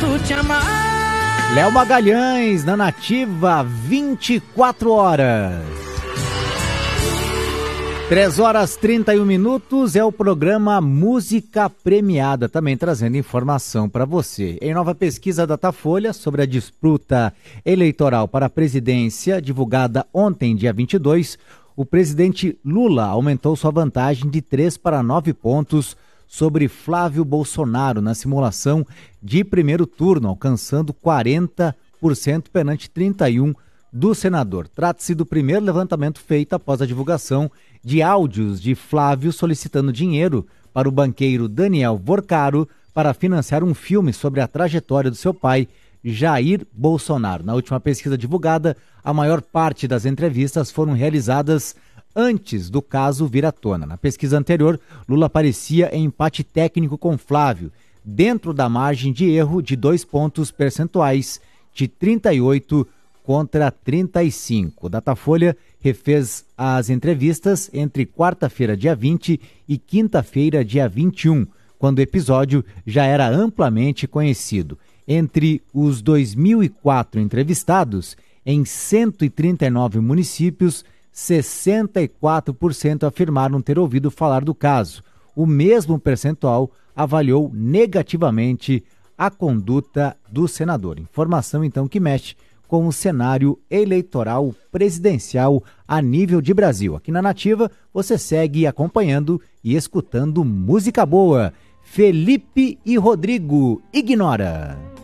posso te amar. Léo Magalhães, na Nativa, 24 horas. 3h31 é o programa Música Premiada, também trazendo informação para você. Em nova pesquisa Datafolha sobre a disputa eleitoral para a presidência, divulgada ontem, dia 22, o presidente Lula aumentou sua vantagem de 3 para 9 pontos sobre Flávio Bolsonaro na simulação de primeiro turno, alcançando 40% perante 31% do senador. Trata-se do primeiro levantamento feito após a divulgação de áudios de Flávio solicitando dinheiro para o banqueiro Daniel Vorcaro para financiar um filme sobre a trajetória do seu pai, Jair Bolsonaro. Na última pesquisa divulgada, a maior parte das entrevistas foram realizadas antes do caso vir à tona. Na pesquisa anterior, Lula aparecia em empate técnico com Flávio, dentro da margem de erro de 2 pontos percentuais, de 38 contra 35. O Datafolha refez as entrevistas entre quarta-feira, dia 20, e quinta-feira, dia 21, quando o episódio já era amplamente conhecido. Entre os 2.004 entrevistados, em 139 municípios, 64% afirmaram ter ouvido falar do caso. O mesmo percentual avaliou negativamente a conduta do senador. Informação, então, que mexe com o cenário eleitoral presidencial a nível de Brasil. Aqui na Nativa, você segue acompanhando e escutando música boa. Felipe e Rodrigo, Ignora.